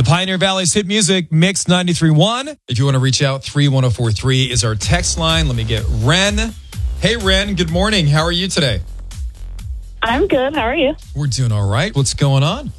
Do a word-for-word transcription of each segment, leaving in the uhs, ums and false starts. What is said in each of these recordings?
The Pioneer Valley's hit music, Mix ninety-three point one. If you want to reach out, three one zero four three is our text line. Let me get Ren. Hey, Ren, good morning. How are you today? I'm good. How are you? We're doing all right. What's going on?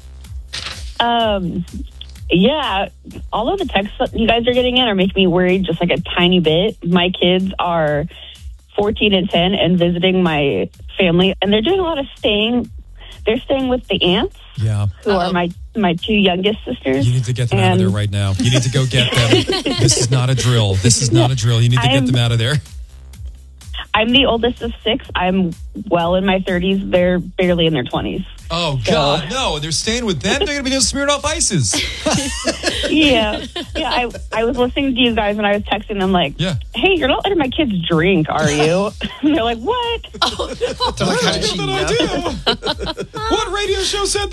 Um, yeah, all of the texts that you guys are getting in are making me worried just like a tiny bit. My kids are fourteen and ten and visiting my family, and they're doing a lot of staying. They're staying with the aunts, yeah, who Uh-oh. are my, my two youngest sisters. You need to get them and out of there right now. You need to go get them. This is not a drill. This is not a drill. You need to I'm, get them out of there. I'm the oldest of six. I'm well in my thirties. They're barely in their twenties. Oh, God, so. No. They're staying with them. They're going to be doing smeared off ices. yeah. Yeah, I, I was listening to you guys and I was texting them like, yeah. hey, you're not letting my kids drink, are you? And they're like, what? Oh, no. They're like, how did she know? What radio show said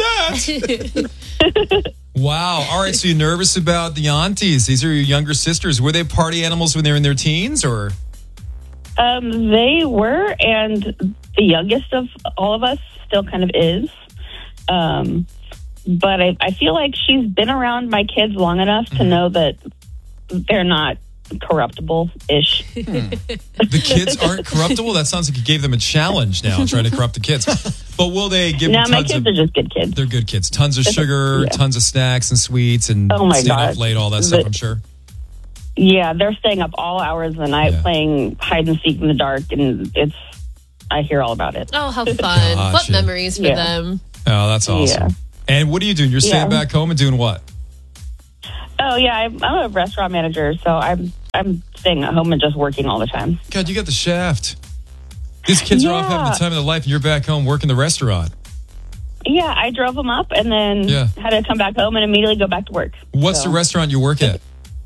that? Wow. All right, so you're nervous about the aunties. These are your younger sisters. Were they party animals when they were in their teens, or? Um, they were, and the youngest of all of us still kind of is. Um, but I, I feel like she's been around my kids long enough to know that they're not corruptible-ish. Hmm. The kids aren't corruptible? That sounds like you gave them a challenge now, trying to corrupt the kids. But will they give no, them tons my kids of, are just good kids. They're good kids. Tons of sugar, yeah. tons of snacks and sweets, and oh my staying God. up late, all that stuff, the, I'm sure. Yeah, they're staying up all hours of the night yeah. playing hide and seek in the dark, and it's I hear all about it. Oh, how fun. Gotcha. What memories for yeah. them. Oh, that's awesome. Yeah. And what are you doing? You're staying yeah. back home and doing what? Oh, yeah, I'm, I'm a restaurant manager, so I'm I'm staying at home and just working all the time. God, you got the shaft. These kids yeah. are off having the time of their life, and you're back home working the restaurant. Yeah, I drove them up and then yeah. had to come back home and immediately go back to work. What's so. the restaurant you work at?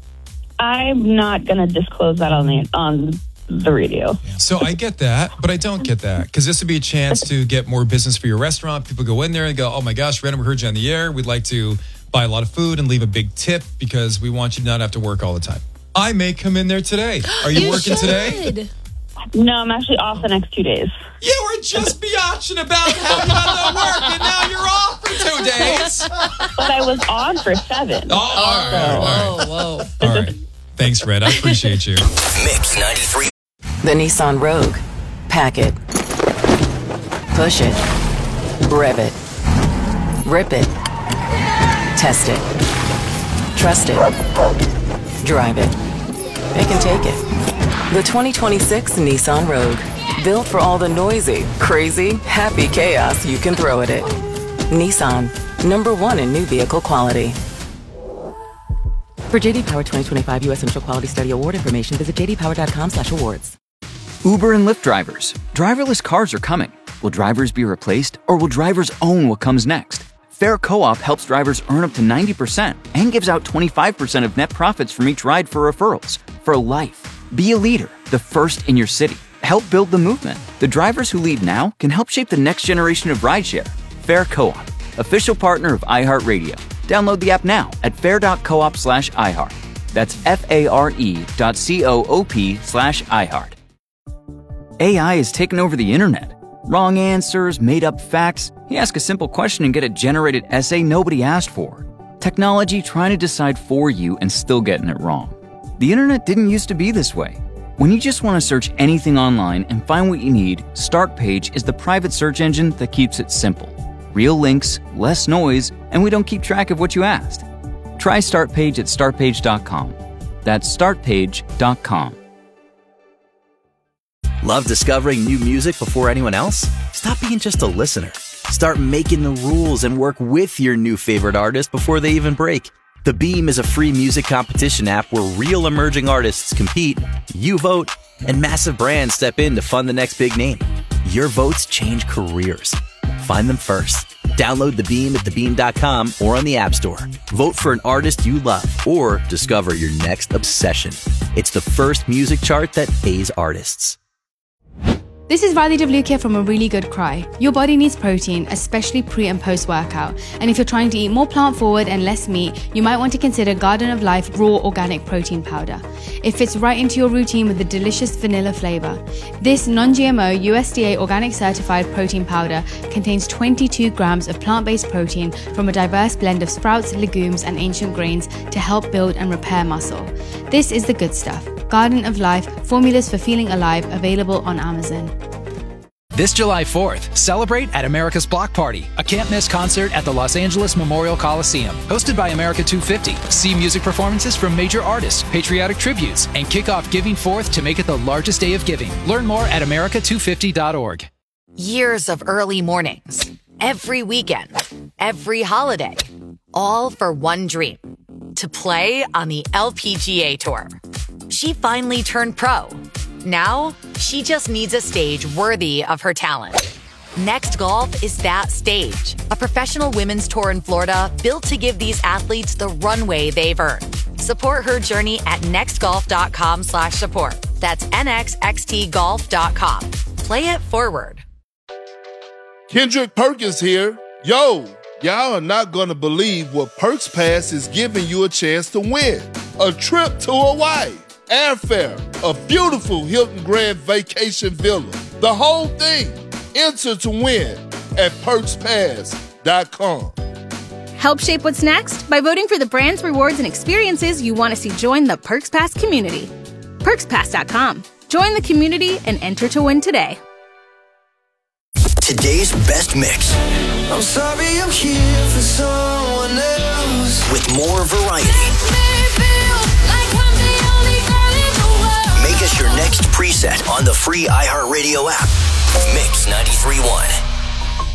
I'm not going to disclose that on the on the radio. So I get that, but I don't get that, because this would be a chance to get more business for your restaurant. People go in there and go, oh my gosh, Ren, we heard you on the air. We'd like to buy a lot of food and leave a big tip because we want you to not have to work all the time. I may come in there today. Are you, you working should. today? No, I'm actually off the next two days. You were just biatching about how you had to work, and now you're off for two days. But I was on for seven. Oh, all right, all right. Whoa, whoa. All right. Thanks, Red. I appreciate you. Mix ninety-three. The Nissan Rogue. Pack it. Push it. Rev it. Rip it. Test it. Trust it. Drive it. It can take it. The twenty twenty-six Nissan Rogue. Built for all the noisy, crazy, happy chaos you can throw at it. Nissan. Number one in new vehicle quality. For J D Power twenty twenty-five U S Central Quality Study Award information, visit j d power dot com slash awards. Uber and Lyft drivers. Driverless cars are coming. Will drivers be replaced, or will drivers own what comes next? Fair Co-op helps drivers earn up to ninety percent and gives out twenty-five percent of net profits from each ride for referrals. For life. Be a leader, the first in your city. Help build the movement. The drivers who lead now can help shape the next generation of rideshare. Fair Co-op, official partner of iHeartRadio. Download the app now at fair.coop slash iHeart. That's F-A-R-E dot C-O-O-P slash iHeart. A I has taken over the internet. Wrong answers, made-up facts. You ask a simple question and get a generated essay nobody asked for. Technology trying to decide for you and still getting it wrong. The internet didn't used to be this way. When you just want to search anything online and find what you need, StartPage is the private search engine that keeps it simple. Real links, less noise, and we don't keep track of what you asked. Try StartPage at start page dot com. That's start page dot com. Love discovering new music before anyone else? Stop being just a listener. Start making the rules and work with your new favorite artist before they even break. The Beam is a free music competition app where real emerging artists compete, you vote, and massive brands step in to fund the next big name. Your votes change careers. Find them first. Download The Beam at the beam dot com or on the App Store. Vote for an artist you love or discover your next obsession. It's the first music chart that pays artists. This is Riley Devlukia from A Really Good Cry. Your body needs protein, especially pre and post workout. And if you're trying to eat more plant forward and less meat, you might want to consider Garden of Life Raw Organic Protein Powder. It fits right into your routine with a delicious vanilla flavor. This non-G M O U S D A organic certified protein powder contains twenty-two grams of plant-based protein from a diverse blend of sprouts, legumes, and ancient grains to help build and repair muscle. This is the good stuff. Garden of Life, formulas for feeling alive, available on Amazon. This July fourth, celebrate at America's Block Party, a can't-miss concert at the Los Angeles Memorial Coliseum. Hosted by America two fifty. See music performances from major artists, patriotic tributes, and kick off Giving Forth to make it the largest day of giving. Learn more at America two fifty dot org. Years of early mornings, every weekend, every holiday, all for one dream, to play on the L P G A Tour. She finally turned pro. Now, she just needs a stage worthy of her talent. Next Golf is that stage, a professional women's tour in Florida built to give these athletes the runway they've earned. Support her journey at nextgolf.com slash support. That's nxxtgolf dot com. Play it forward. Kendrick Perkins here. Yo, y'all are not going to believe what Perks Pass is giving you a chance to win. A trip to Hawaii. Airfare, a beautiful Hilton Grand Vacation Villa. The whole thing. Enter to win at perks pass dot com. Help shape what's next by voting for the brands, rewards, and experiences you want to see join the Perks Pass community. perks pass dot com. Join the community and enter to win today. Today's best mix. I'm sorry I'm here for someone else. With more variety. Make us your next preset on the free iHeartRadio app. Mix ninety-three point one.